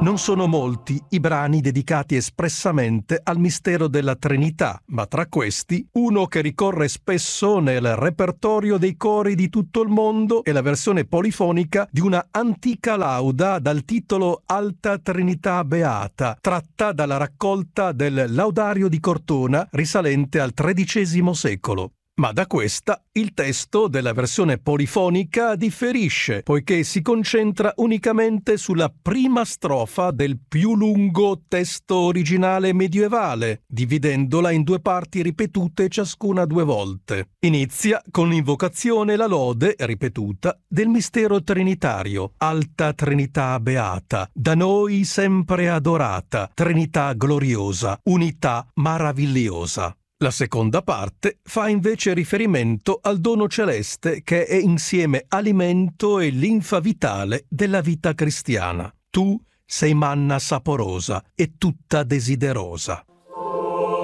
Non sono molti i brani dedicati espressamente al mistero della Trinità, ma tra questi uno che ricorre spesso nel repertorio dei cori di tutto il mondo è la versione polifonica di una antica lauda dal titolo Alta Trinità Beata, tratta dalla raccolta del Laudario di Cortona risalente al XIII secolo. Ma da questa il testo della versione polifonica differisce, poiché si concentra unicamente sulla prima strofa del più lungo testo originale medievale, dividendola in due parti ripetute ciascuna 2 volte. Inizia con l'invocazione e la lode, ripetuta, del mistero trinitario, Alta Trinità Beata, da noi sempre adorata, Trinità gloriosa, unità maravigliosa. La seconda parte fa invece riferimento al dono celeste che è insieme alimento e linfa vitale della vita cristiana. Tu sei manna saporosa e tutta desiderosa.